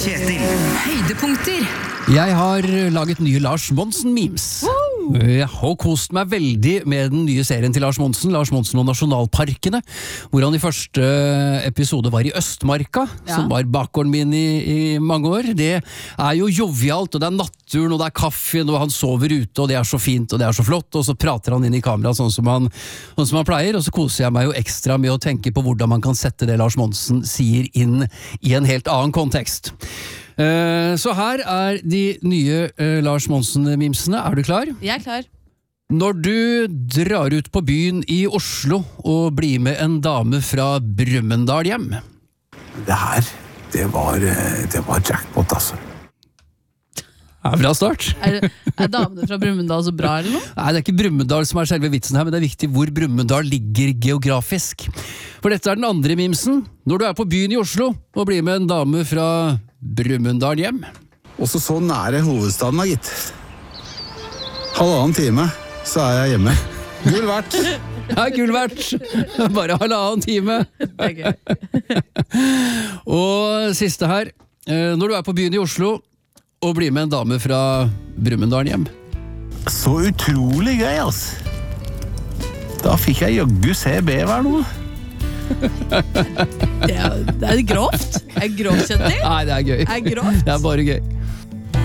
Kjetil. Høydepunkter. Jeg har laget nye Lars Monsen-memes. Jeg har kost meg veldig med den nye serien til Lars Monsen og Nasjonalparkene, hvor han i første episode var i Østmarka, som var bakgården min i mange år. Det er jo jovialt, og det er naturen, og det er kaffen, og han sover ute, og det er så fint, og det er så flott, og så prater han inn i kamera sånn som han pleier, og så koser jeg meg jo ekstra med å tenke på hvordan man kan sette det Lars Monsen sier inn i en helt annen kontekst. Så her er de nye Lars Monsen-mimsene. Er du klar? Jeg er klar. Når du drar ut på byen i Oslo og blir med en dame fra Brumunddal hjem. Det var jackpot, altså. Bra start. Er damene fra Brumunddal så bra, eller noe? Nei, det er ikke Brumunddal som er selve vitsen her, men det er viktig hvor Brumunddal ligger geografisk. For dette er den andre mimsen. Når du er på byen i Oslo og blir med en dame fra Brumunddal hjem. Også så nære hovedstaden, da, gitt. 1,5 time, så er jeg hjemme. Gull verdt. Ja, gull verdt. Bare 1,5 time. Det er gøy. Og siste her. Når du er på byen i Oslo og blir med en dame fra Brumunddal hjem. Så utrolig gøy, altså. Da fikk jeg jaggu se bevær nå. Det er grovt. Det er grovt, Kjetil. Nei, det er gøy. Det er grovt. Det er bare gøy.